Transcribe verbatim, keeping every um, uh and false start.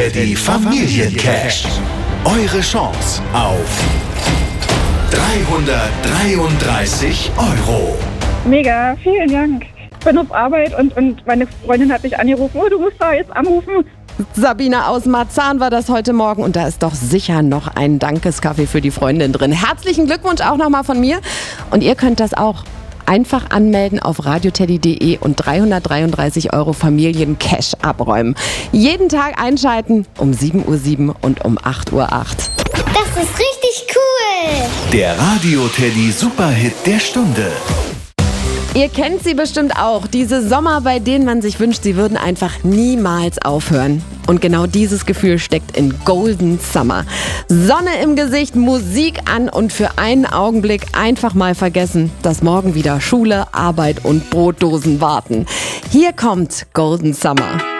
Teddy Familiencash. Eure Chance auf dreihundertdreiunddreißig Euro. Mega, vielen Dank. Ich bin auf Arbeit und, und meine Freundin hat mich angerufen. Oh, du musst da jetzt anrufen. Sabine aus Marzahn war das heute Morgen und da ist doch sicher noch ein Dankeskaffee für die Freundin drin. Herzlichen Glückwunsch auch nochmal von mir und ihr könnt das auch einfach anmelden auf radioteddy punkt de und dreihundertdreiunddreißig Euro Familiencash abräumen. Jeden Tag einschalten um sieben Uhr sieben und um acht Uhr acht. Das ist richtig cool. Der Radio-Teddy Superhit der Stunde. Ihr kennt sie bestimmt auch, diese Sommer, bei denen man sich wünscht, sie würden einfach niemals aufhören. Und genau dieses Gefühl steckt in Golden Summer. Sonne im Gesicht, Musik an und für einen Augenblick einfach mal vergessen, dass morgen wieder Schule, Arbeit und Brotdosen warten. Hier kommt Golden Summer.